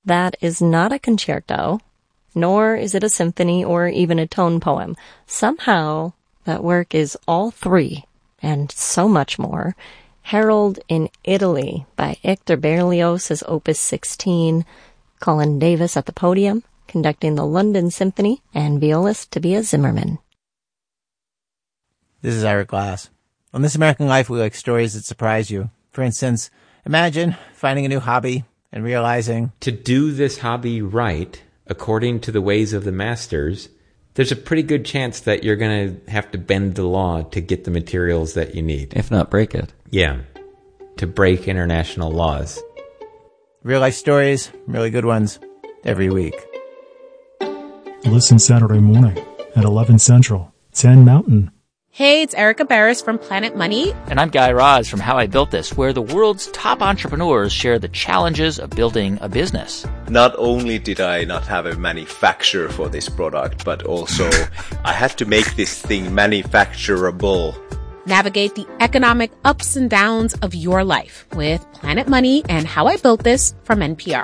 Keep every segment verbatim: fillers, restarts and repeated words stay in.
That is not a concerto, nor is it a symphony or even a tone poem. Somehow, that work is all three, and so much more. Harold in Italy by Hector Berlioz is Opus sixteen, Colin Davis at the podium, conducting the London Symphony, and violist Tobias Zimmerman. This is Ira Glass. On This American Life, we like stories that surprise you. For instance, imagine finding a new hobby and realizing to do this hobby right, according to the ways of the masters, there's a pretty good chance that you're going to have to bend the law to get the materials that you need. If not break it. Yeah, to break international laws. Real life stories, really good ones, every week. Listen Saturday morning at eleven Central, ten Mountain. Hey, it's Erica Barris from Planet Money. And I'm Guy Raz from How I Built This, where the world's top entrepreneurs share the challenges of building a business. Not only did I not have a manufacturer for this product, but also I had to make this thing manufacturable. Navigate the economic ups and downs of your life with Planet Money and How I Built This from N P R.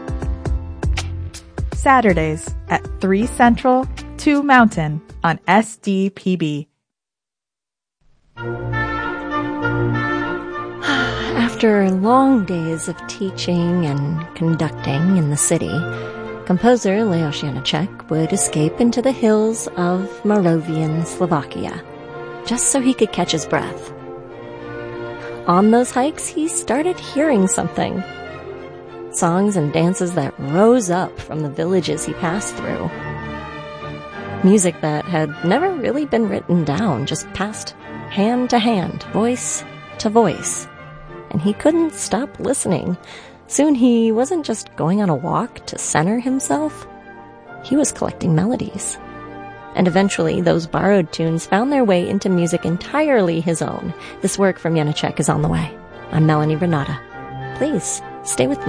Saturdays at three Central, two Mountain on S D P B. After long days of teaching and conducting in the city, composer Leos Janáček would escape into the hills of Moravian Slovakia, just so he could catch his breath. On those hikes, he started hearing something. Songs and dances that rose up from the villages he passed through. Music that had never really been written down, just passed hand to hand, voice to voice. And he couldn't stop listening. Soon he wasn't just going on a walk to center himself. He was collecting melodies. And eventually, those borrowed tunes found their way into music entirely his own. This work from Janáček is on the way. I'm Melanie Renata. Please, stay with me.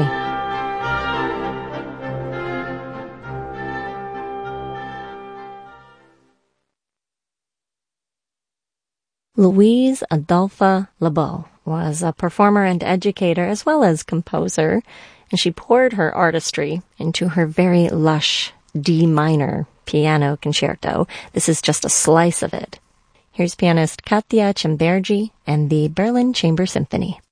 Louise Adolpha Lebeau was a performer and educator as well as composer, and she poured her artistry into her very lush D minor piano concerto. This is just a slice of it. Here's pianist Katya Cimbergi and the Berlin Chamber Symphony.